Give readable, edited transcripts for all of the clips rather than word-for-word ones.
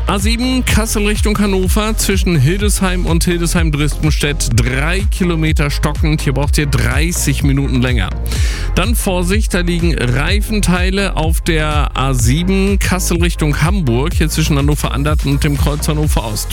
A7 Kassel Richtung Hannover zwischen Hildesheim und Hildesheim-Dresdenstedt 3 Kilometer stockend. Hier braucht ihr 30 Minuten länger. Dann Vorsicht, da liegen Reifenteile auf der A7 Kassel Richtung Hamburg, hier zwischen Hannover-Anderten und dem Kreuz Hannover Ost.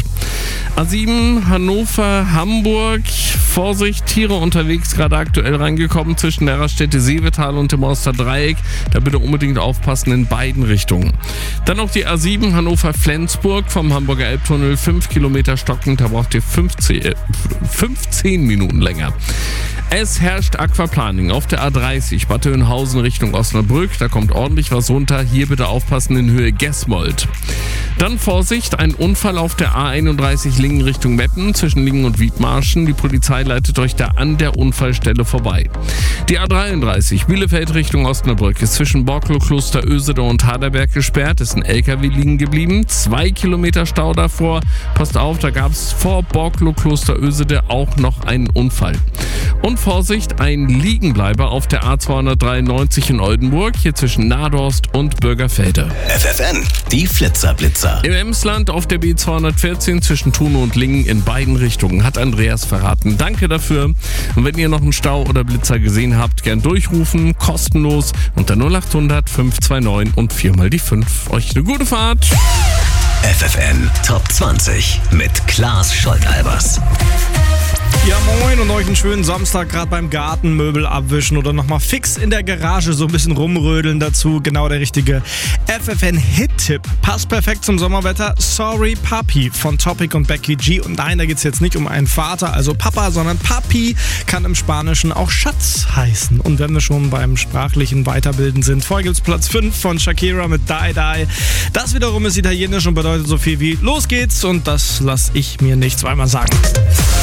A7 Hannover-Hamburg, Vorsicht, Tiere unterwegs, gerade aktuell reingekommen zwischen der Raststätte Seevetal und dem Oster Dreieck. Da bitte unbedingt aufpassen in beiden Richtungen. Dann noch die A7 Hannover-Flensburg vom Hamburger Elbtunnel, 5 Kilometer stockend, da braucht ihr 15 Minuten länger. Es herrscht Aquaplaning auf der A30 Bad Oeynhausen Richtung Osnabrück. Da kommt ordentlich was runter. Hier bitte aufpassen in Höhe Gesmold. Dann Vorsicht, ein Unfall auf der A31 Lingen Richtung Meppen zwischen Lingen und Wiedmarschen. Die Polizei leitet euch da an der Unfallstelle vorbei. Die A33 Bielefeld Richtung Osnabrück ist zwischen Borklow, Kloster Ösede und Haderberg gesperrt. Ist ein LKW liegen geblieben. 2 Kilometer Stau davor. Passt auf, da gab es vor Borklow, Kloster Ösede auch noch einen Unfall. Und Vorsicht, ein Liegenbleiber auf der A293 in Oldenburg, hier zwischen Nadorst und Bürgerfelde. FFN, die Flitzer-Blitzer. Im Emsland auf der B214 zwischen Thun und Lingen in beiden Richtungen, hat Andreas verraten. Danke dafür. Und wenn ihr noch einen Stau oder Blitzer gesehen habt, gern durchrufen, kostenlos unter 0800 529 und 4 mal die 5. Euch eine gute Fahrt. FFN Top 20 mit Klaas Scholtalbers. Ja moin und euch einen schönen Samstag, gerade beim Gartenmöbel abwischen oder nochmal fix in der Garage so ein bisschen rumrödeln dazu. Genau der richtige FFN-Hit-Tipp. Passt perfekt zum Sommerwetter. Sorry Papi von Topic und Becky G. Und nein, da geht es jetzt nicht um einen Vater, also Papa, sondern Papi kann im Spanischen auch Schatz heißen. Und wenn wir schon beim sprachlichen Weiterbilden sind, vorher gibt's Platz 5 von Shakira mit Die Die. Das wiederum ist italienisch und bedeutet so viel wie los geht's und das lass ich mir nicht zweimal sagen.